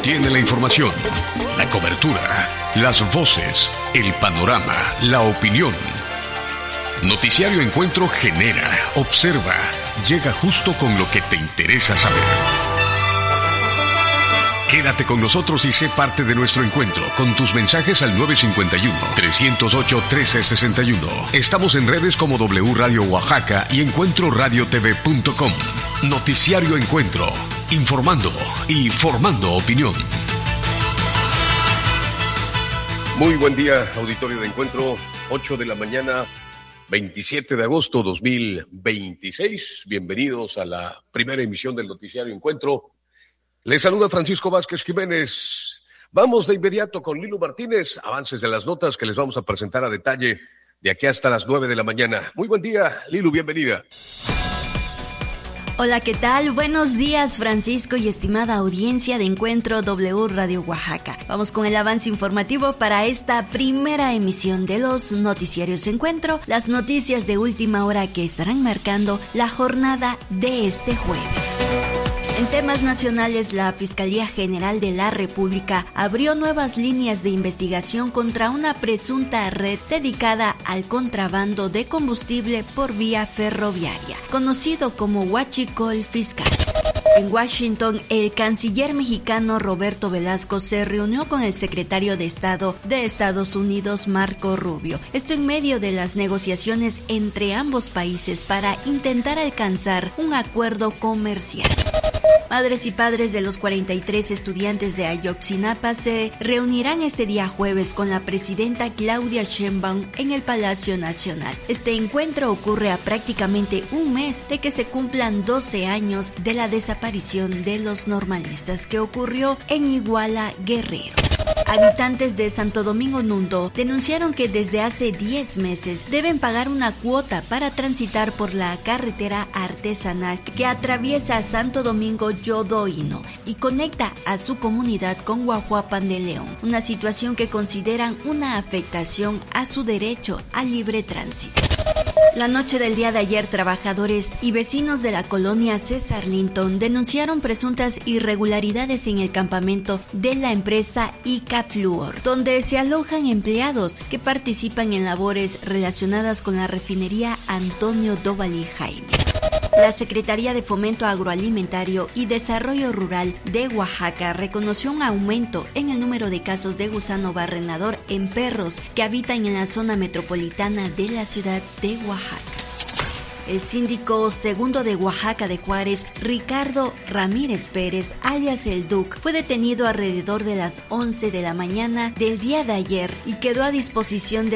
tiene la información, la cobertura, las voces, el panorama, la opinión. Noticiario Encuentro genera, observa, llega justo con lo que te interesa saber. Quédate con nosotros y sé parte de nuestro encuentro con tus mensajes al 951-308-1361. Estamos en redes como W Radio Oaxaca y EncuentroRadioTV.com. Noticiario Encuentro, informando y formando opinión. Muy buen día, auditorio de Encuentro, 8 de la mañana, 27 de agosto 2026. Bienvenidos a la primera emisión del Noticiario Encuentro. Les saluda Francisco Vázquez Jiménez. Vamos de inmediato con Lilu Martínez, avances de las notas que les vamos a presentar a detalle de aquí hasta las 9 de la mañana. Muy buen día, Lilu, bienvenida. Hola, ¿qué tal? Buenos días, Francisco y estimada audiencia de Encuentro W Radio Oaxaca. Vamos con el avance informativo para esta primera emisión de los Noticiarios Encuentro, las noticias de última hora que estarán marcando la jornada de este jueves. En temas nacionales, la Fiscalía General de la República abrió nuevas líneas de investigación contra una presunta red dedicada al contrabando de combustible por vía ferroviaria, conocido como huachicol fiscal. En Washington, el canciller mexicano Roberto Velasco se reunió con el secretario de Estado de Estados Unidos, Marco Rubio. Esto en medio de las negociaciones entre ambos países para intentar alcanzar un acuerdo comercial. Madres y padres de los 43 estudiantes de Ayotzinapa se reunirán este día jueves con la presidenta Claudia Sheinbaum en el Palacio Nacional. Este encuentro ocurre a prácticamente un mes de que se cumplan 12 años de la desaparición de los normalistas que ocurrió en Iguala, Guerrero. Habitantes de Santo Domingo Nundo denunciaron que desde hace 10 meses deben pagar una cuota para transitar por la carretera artesanal que atraviesa Santo Domingo Yodoino y conecta a su comunidad con Guajuapan de León, una situación que consideran una afectación a su derecho al libre tránsito. La noche del día de ayer, trabajadores y vecinos de la colonia César Linton denunciaron presuntas irregularidades en el campamento de la empresa Icafluor, donde se alojan empleados que participan en labores relacionadas con la refinería Antonio Dovalí Jaime. La Secretaría de Fomento Agroalimentario y Desarrollo Rural de Oaxaca reconoció un aumento en el número de casos de gusano barrenador en perros que habitan en la zona metropolitana de la ciudad de Oaxaca. El síndico segundo de Oaxaca de Juárez, Ricardo Ramírez Pérez, alias El Duc, fue detenido alrededor de las 11 de la mañana del día de ayer y quedó a disposición de